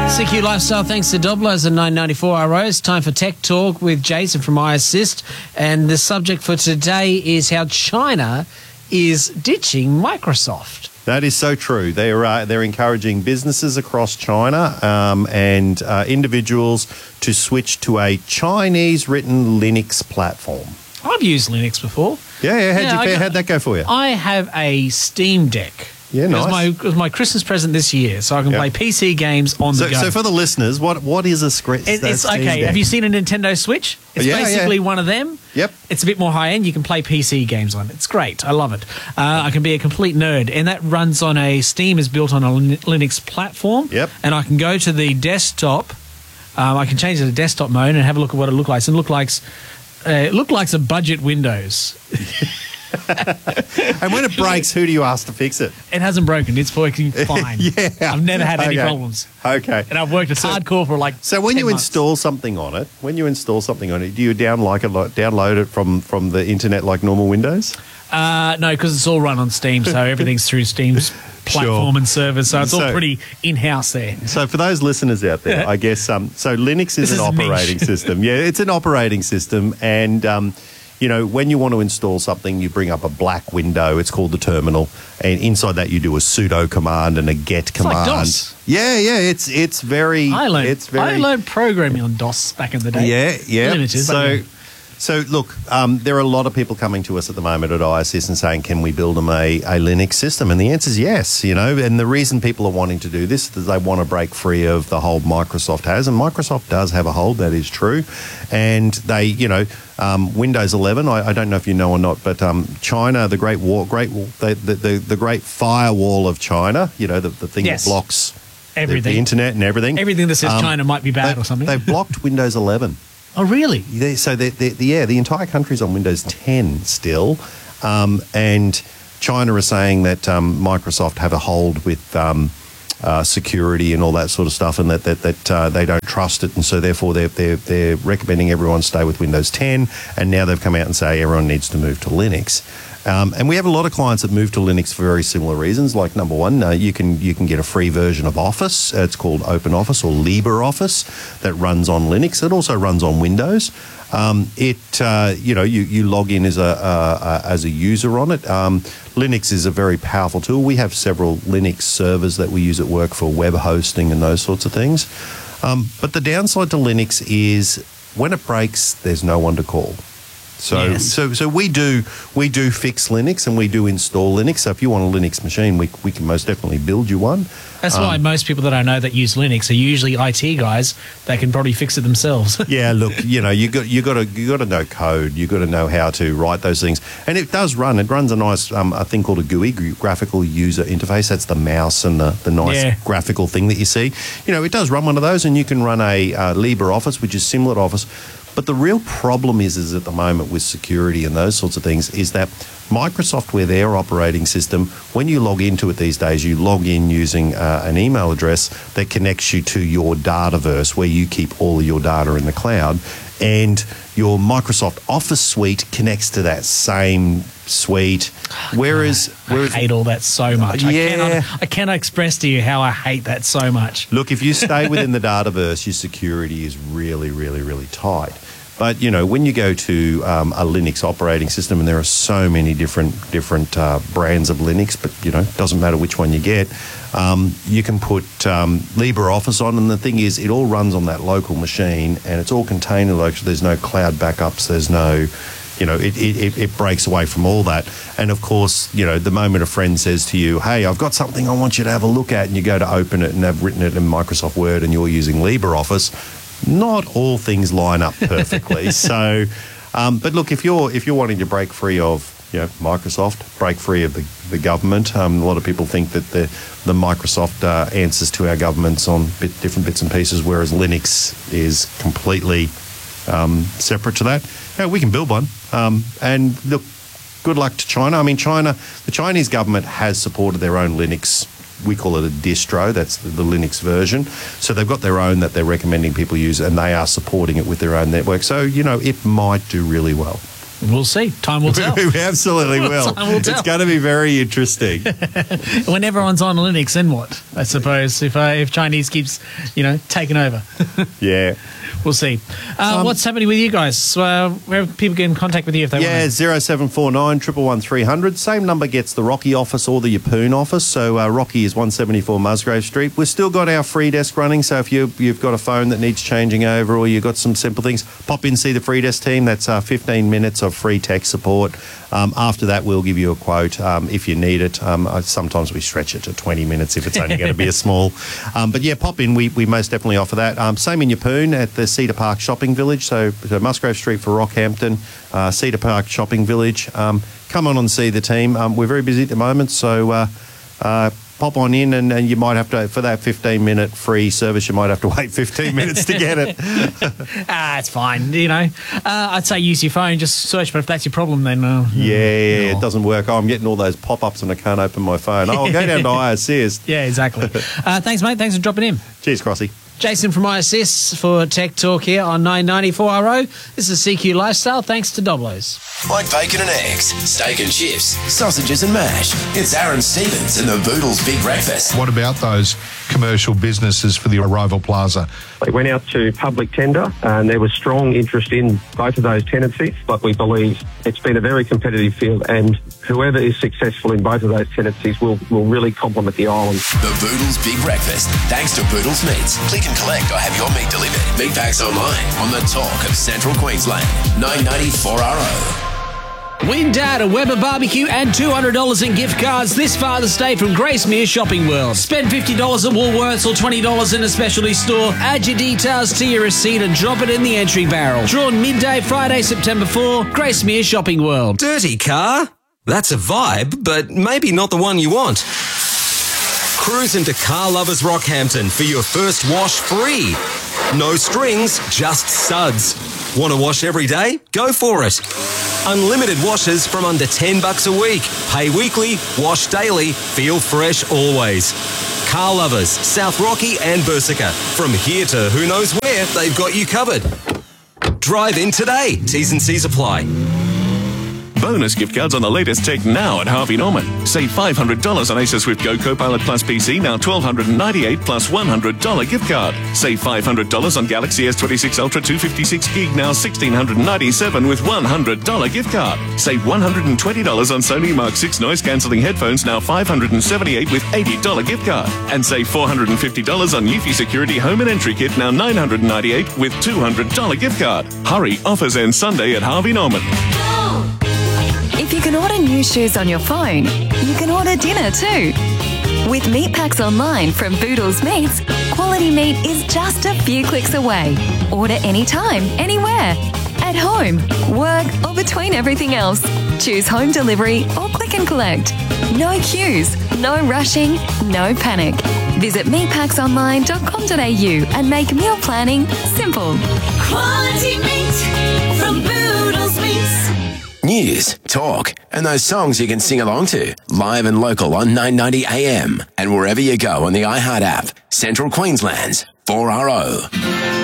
CQ Lifestyle, thanks to Doblos and 994 ROs. Time for Tech Talk with Jason from iAssist. And the subject for today is how China is ditching Microsoft. That is so true. They're encouraging businesses across China and individuals to switch to a Chinese-written Linux platform. I've used Linux before. Yeah. How'd that go for you? I have a Steam Deck. Yeah, nice. It was my Christmas present this year, so I can play PC games on the go. So for the listeners, what is a script? It's okay. Have you seen a Nintendo Switch? It's basically one of them. Yep. It's a bit more high-end. You can play PC games on it. It's great. I love it. I can be a complete nerd. And that runs on Steam is built on a Linux platform. Yep. And I can go to the desktop. I can change it to desktop mode and have a look at what it looks like. It looks like a budget Windows. And when it breaks, who do you ask to fix it? It hasn't broken. It's working fine. I've never had any problems. Okay. And I've worked hardcore for like So when 10 you months. install something on it, do you download it from the internet like normal Windows? No, because it's all run on Steam, so everything's through Steam's platform and servers, so it's all pretty in-house there. So for those listeners out there, I guess, so Linux is an operating system. Yeah, it's an operating system, and when you want to install something, you bring up a black window. It's called the terminal, and inside that you do a sudo command and a get command. Like DOS. Yeah, it's very. I learned programming on DOS back in the day. Yeah. Limited. So look, there are a lot of people coming to us at the moment at iAssist and saying, can we build them a Linux system? And the answer is yes, and the reason people are wanting to do this is they want to break free of the hold Microsoft has, and Microsoft does have a hold, that is true. And they, Windows 11, I don't know if you know or not, but China, the great firewall of China, the thing that blocks everything, the internet and everything. Everything that says China might be bad or something. They've blocked Windows 11. Oh, really? The entire country's on Windows 10 still, and China is saying that Microsoft have a hold with security and all that sort of stuff, and that they don't trust it, and so therefore they're recommending everyone stay with Windows 10, and now they've come out and say everyone needs to move to Linux. And we have a lot of clients that move to Linux for very similar reasons. Like number one, you can get a free version of Office. It's called OpenOffice or LibreOffice that runs on Linux. It also runs on Windows. You log in as a user on it. Linux is a very powerful tool. We have several Linux servers that we use at work for web hosting and those sorts of things. But the downside to Linux is when it breaks, there's no one to call. So we do fix Linux and we do install Linux. So if you want a Linux machine, we can most definitely build you one. That's why most people that I know that use Linux are usually IT guys. They can probably fix it themselves. Yeah, look, you got to know code. You got to know how to write those things, and it does run. It runs a nice a thing called a GUI, graphical user interface. That's the mouse and the nice graphical thing that you see. It does run one of those, and you can run a LibreOffice, which is similar to Office. But the real problem is at the moment with security and those sorts of things is that Microsoft, with their operating system, when you log into it these days, you log in using an email address that connects you to your Dataverse, where you keep all of your data in the cloud, and your Microsoft Office suite connects to that same suite. Whereas I hate all that so much. Yeah. I cannot express to you how I hate that so much. Look, if you stay within the Dataverse, your security is really, really, really tight. But, when you go to a Linux operating system, and there are so many different brands of Linux, but, it doesn't matter which one you get, you can put LibreOffice on, and the thing is, it all runs on that local machine, and it's all container local. There's no cloud backups. There's no... it breaks away from all that. And, of course, the moment a friend says to you, hey, I've got something I want you to have a look at, and you go to open it and have written it in Microsoft Word and you're using LibreOffice, not all things line up perfectly. So, but look, if you're wanting to break free of Microsoft, break free of the government, a lot of people think that the Microsoft answers to our governments on different bits and pieces, whereas Linux is completely separate to that. We can build one. And look, good luck to China. I mean, the Chinese government has supported their own Linux. We call it a distro. That's the Linux version. So they've got their own that they're recommending people use, and they are supporting it with their own network. So, it might do really well. We'll see. Time will tell. We absolutely will. Time will tell. It's going to be very interesting. When everyone's on Linux, then what? I suppose if Chinese keeps, taking over. Yeah. We'll see. What's happening with you guys? Where people get in contact with you if they want to? 0749 111 300. Same number gets the Rocky office or the Yeppoon office. So Rocky is 174 Musgrave Street. We've still got our free desk running. So if you've got a phone that needs changing over or you've got some simple things, pop in, see the free desk team. That's 15 minutes of free tech support. After that, we'll give you a quote if you need it. Sometimes we stretch it to 20 minutes if it's only going to be a small. But yeah, pop in. We most definitely offer that. Same in Yeppoon at the Cedar Park Shopping Village. So Musgrave Street for Rockhampton, Cedar Park Shopping Village. Come on and see the team. We're very busy at the moment, so pop on in and you might have to, for that 15-minute free service, you might have to wait 15 minutes to get it. It's fine, I'd say use your phone, just search, but if that's your problem, then... it doesn't work. I'm getting all those pop-ups and I can't open my phone. I'll go down to iAssist. Yeah, exactly. Thanks, mate. Thanks for dropping in. Cheers, Crossy. Jason from iAssist for Tech Talk here on 994RO. This is CQ Lifestyle, thanks to Doblos. Like bacon and eggs, steak and chips, sausages and mash. It's Aaron Stevens and the Boodles Big Breakfast. What about those commercial businesses for the Arrival Plaza? They went out to public tender and there was strong interest in both of those tenancies, but we believe it's been a very competitive field and whoever is successful in both of those tenancies will really complement the island. The Boodles Big Breakfast, thanks to Boodles Meats. Click and collect or have your meat delivered. Meat packs online on the talk of Central Queensland. 994RO. Win Dad a Weber barbecue and $200 in gift cards this Father's Day from Gracemere Shopping World. Spend $50 at Woolworths or $20 in a specialty store. Add your details to your receipt and drop it in the entry barrel. Drawn midday Friday, September 4. Gracemere Shopping World. Dirty car? That's a vibe, but maybe not the one you want. Cruise into Car Lovers Rockhampton for your first wash free. No strings, just suds. Want to wash every day? Go for it. Unlimited washes from under $10 a week. Pay weekly, wash daily, feel fresh always. Car Lovers, South Rocky and Bersica. From here to who knows where, they've got you covered. Drive in today. T's and C's apply. Bonus gift cards on the latest tech now at Harvey Norman. Save $500 on Acer Swift Go Copilot Plus PC, now $1,298 plus $100 gift card. Save $500 on Galaxy S26 Ultra 256GB, now $1,697 with $100 gift card. Save $120 on Sony Mark 6 noise cancelling headphones, now $578 with $80 gift card. And save $450 on Eufy Security Home and Entry Kit, now $998 with $200 gift card. Hurry, offers end Sunday at Harvey Norman. If you can order new shoes on your phone, you can order dinner too. With meat packs online from Boodles Meats, quality meat is just a few clicks away. Order anytime, anywhere. At home, work, or between everything else. Choose home delivery or click and collect. No queues, no rushing, no panic. Visit meatpacksonline.com.au and make meal planning simple. Quality meat from Boodles Meats. News, talk, and those songs you can sing along to. Live and local on 990 AM. And wherever you go on the iHeart app. Central Queensland's 4RO.